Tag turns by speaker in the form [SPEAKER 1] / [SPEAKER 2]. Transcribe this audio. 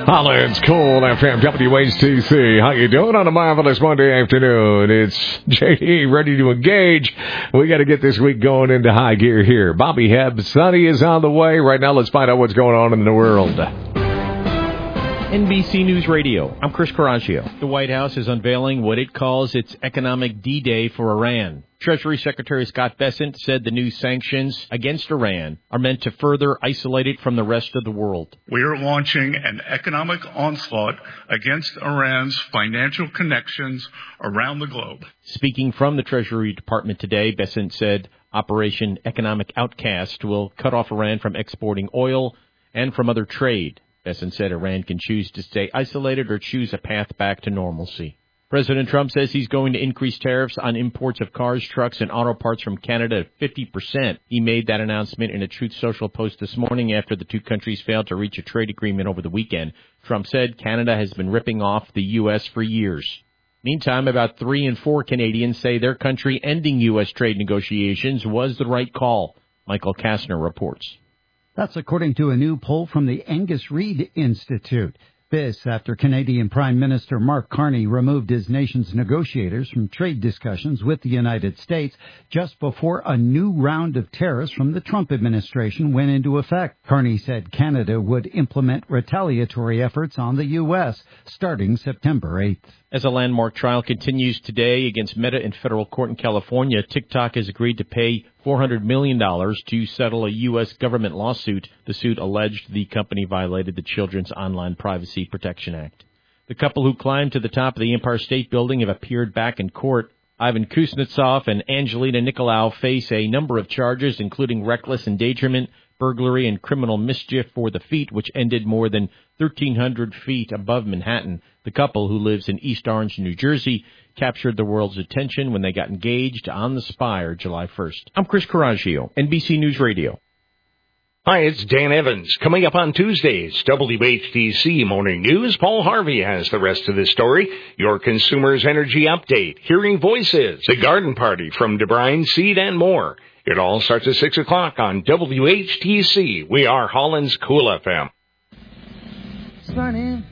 [SPEAKER 1] Holland's Cool FM WHTC. How you doing on a marvelous Monday afternoon? It's JD ready to engage. We got to get this week going into high gear here. Bobby Hebb, Sunny is on the way. Right now, let's find out what's going on in the world.
[SPEAKER 2] NBC News Radio. I'm Chris Coraggio. The White House is unveiling what it calls its economic D-Day for Iran. Treasury Secretary Scott Bessent said the new sanctions against Iran are meant to further isolate it from the rest of the world.
[SPEAKER 3] We are launching an economic onslaught against Iran's financial connections around the globe.
[SPEAKER 2] Speaking from the Treasury Department today, Bessent said Operation Economic Outcast will cut off Iran from exporting oil and from other trade. Bessent said Iran can choose to stay isolated or choose a path back to normalcy. President Trump says he's going to increase tariffs on imports of cars, trucks, and auto parts from Canada to 50%. He made that announcement in a Truth Social post this morning after the two countries failed to reach a trade agreement over the weekend. Trump said Canada has been ripping off the U.S. for years. Meantime, about 3 in 4 Canadians say their country ending U.S. trade negotiations was the right call. Michael Kastner reports.
[SPEAKER 4] That's according to a new poll from the Angus Reid Institute. This after Canadian Prime Minister Mark Carney removed his nation's negotiators from trade discussions with the United States just before a new round of tariffs from the Trump administration went into effect. Carney said Canada would implement retaliatory efforts on the U.S. starting September 8th.
[SPEAKER 2] As a landmark trial continues today against Meta in federal court in California, TikTok has agreed to pay $400 million to settle a U.S. government lawsuit. The suit alleged the company violated the Children's Online Privacy Protection Act. The couple who climbed to the top of the Empire State Building have appeared back in court. Ivan Kuznetsov and Angelina Nicolaou face a number of charges, including reckless endangerment, burglary, and criminal mischief for the feat, which ended more than 1,300 feet above Manhattan. The couple, who lives in East Orange, New Jersey, captured the world's attention when they got engaged on the Spire July 1st. I'm Chris Coraggio, NBC News Radio.
[SPEAKER 1] Hi, it's Dan Evans. Coming up on Tuesday's WHTC Morning News, Paul Harvey has the rest of the story. Your Consumers Energy Update, Hearing Voices, the Garden Party from DeBrine Seed, and more. It all starts at 6 o'clock on WHTC. We are Holland's Cool FM.
[SPEAKER 5] Sunny.